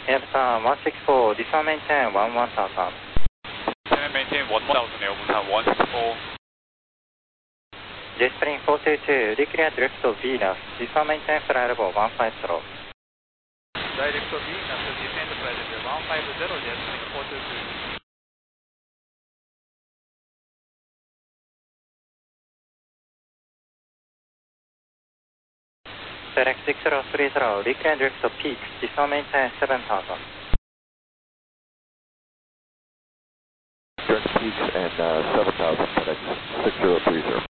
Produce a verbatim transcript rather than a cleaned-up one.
Airport one six four, descend maintain one one thousand. Descend maintain one one thousand, Airport one six four. Jetstream four two two, declare direct to Venus, descend maintain flight level one five zero. Direct to Venus, descend flight level one five zero, Jetstream four two two. Select six zero three zero, declare direct to Peak, descend maintain seven thousand. Direct Peaks and uh, seven thousand, FedEx six zero three zero.